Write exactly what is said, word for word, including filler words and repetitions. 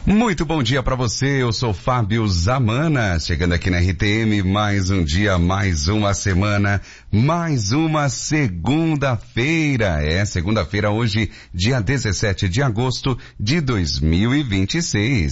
Muito bom dia para você, eu sou Fábio Zamana, chegando aqui na R T M, mais um dia, mais uma semana, mais uma segunda-feira. É, segunda-feira hoje, dia dezessete de agosto de dois mil e vinte e seis.